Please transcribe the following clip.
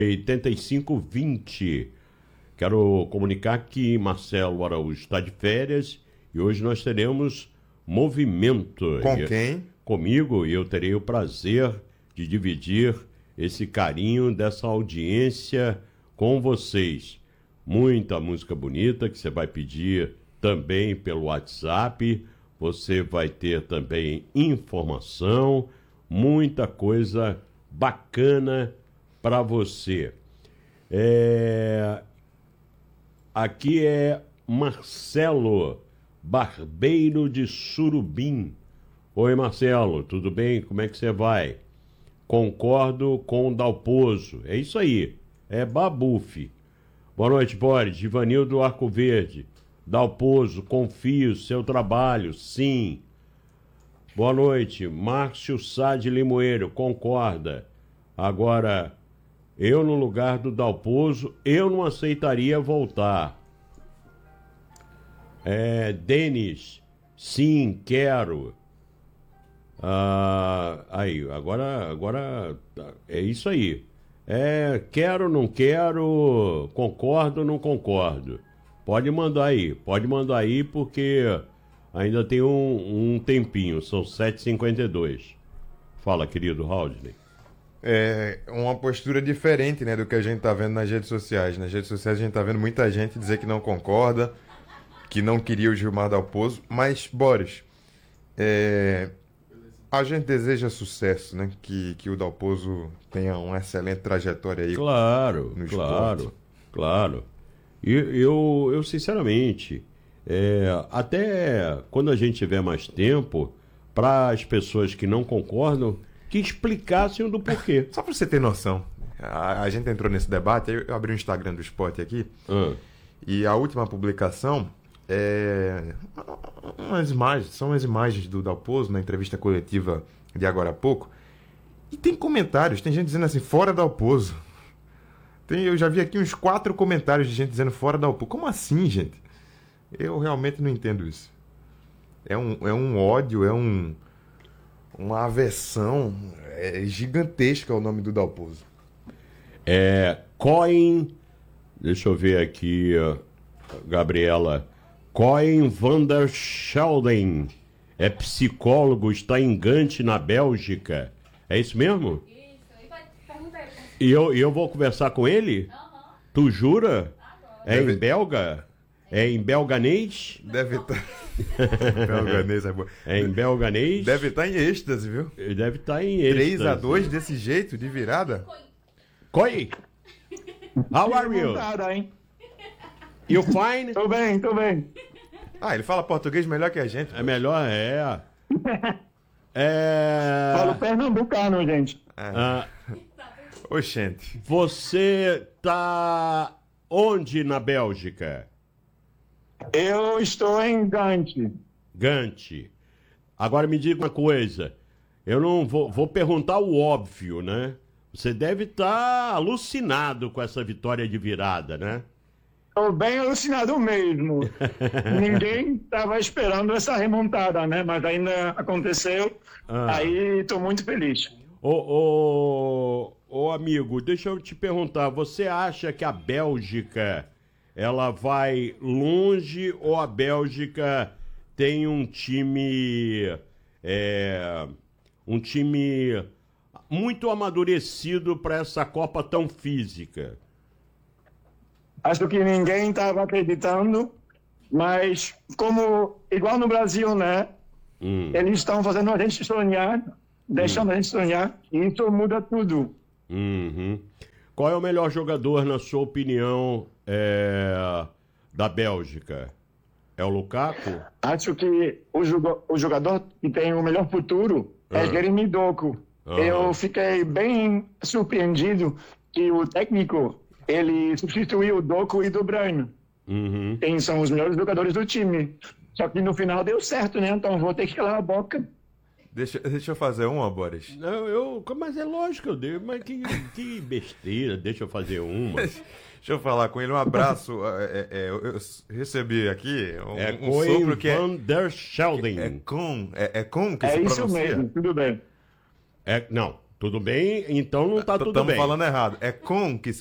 8520. Quero comunicar que Marcelo Araújo está de férias e hoje nós teremos movimento. Com quem? Comigo, e eu terei o prazer de dividir esse carinho dessa audiência com vocês. Muita música bonita que você vai pedir também pelo WhatsApp. Você vai ter também informação, muita coisa bacana para você. Aqui é Marcelo, barbeiro de Surubim. Oi, Marcelo, tudo bem? Como é que você vai? Concordo com o Dalpozo. É isso aí, é Babufe. Boa noite, Boris. Ivanildo Arco Verde. Dalpozo, confio, seu trabalho, sim. Boa noite, Márcio Sá de Limoeiro, concorda. Agora, eu no lugar do Dalpozo, eu não aceitaria voltar. Denis, sim, quero. Aí, agora é isso aí. Quero, não quero, concordo, não concordo. Pode mandar aí, porque ainda tem um tempinho, são 7h52. Fala, querido Haldney. É uma postura diferente, né, do que a gente tá vendo nas redes sociais. Nas redes sociais a gente tá vendo muita gente dizer que não concorda, que não queria o Gilmar Dalpozo. Mas, Boris, a gente deseja sucesso, né? Que o Dalpozo tenha uma excelente trajetória aí. Claro, no claro. E eu sinceramente, até quando a gente tiver mais tempo, para as pessoas que não concordam, que explicassem do porquê. Só para você ter noção, a gente entrou nesse debate, eu abri o Instagram do Esporte aqui, e a última publicação são as imagens do Dalpozo na entrevista coletiva de agora há pouco, e tem comentários, tem gente dizendo assim, fora Dalpozo. Eu já vi aqui uns 4 comentários de gente dizendo fora Dalpozo. Como assim, gente? Eu realmente não entendo isso. É um ódio, uma aversão gigantesca ao nome do Dalpozo. Coin, deixa eu ver aqui, Gabriela. Coin van der Schelden é psicólogo, está em Gant, na Bélgica. É isso mesmo? Isso, aí vai perguntar. E eu vou conversar com ele? Tu jura? Deve... Em belga? É em belganês? Deve estar. Belganês é bom. É em belganês? Deve estar em êxtase, viu? Deve estar em êxtase. 3-2 desse jeito, de virada. Coi! How are you? You fine? Tô bem. Ele fala português melhor que a gente. É melhor, Falo pernambucano, gente. Oxente. Você tá onde na Bélgica? Eu estou em Gant. Gant. Agora me diga uma coisa. Eu não vou perguntar o óbvio, né? Você deve estar alucinado com essa vitória de virada, né? Estou bem alucinado mesmo. Ninguém estava esperando essa remontada, né? Mas ainda aconteceu. Aí estou muito feliz. Ô amigo, deixa eu te perguntar. Você acha que a Bélgica ela vai longe ou a Bélgica tem um time muito amadurecido para essa Copa tão física? Acho que ninguém estava acreditando, mas igual no Brasil, né? Eles estão fazendo a gente sonhar, deixando a gente sonhar, e isso muda tudo. Qual é o melhor jogador, na sua opinião, da Bélgica? É o Lukaku? Acho que o jogador que tem o melhor futuro é Jeremy Doku. Eu fiquei bem surpreendido que o técnico ele substituiu o Doku e o De Bruyne. Quem são os melhores jogadores do time. Só que no final deu certo, né? Então vou ter que calar a boca. Deixa eu fazer uma, Boris. Não, mas é lógico que eu dei. Mas que besteira, deixa eu fazer uma. Deixa eu falar com ele, um abraço. Eu recebi aqui um sopro que Van der Schelden. É com que se pronuncia? Isso mesmo, tudo bem. Não, Tudo bem? Então não tá tudo bem. Estamos falando errado. É com que